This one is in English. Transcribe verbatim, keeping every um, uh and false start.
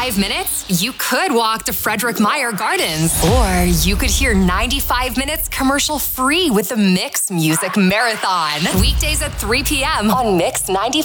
ninety-five minutes, you could walk to Frederick Meyer Gardens. Or you could hear ninety-five minutes commercial free with the Mix Music Marathon. Weekdays at three p.m. on Mix ninety-five.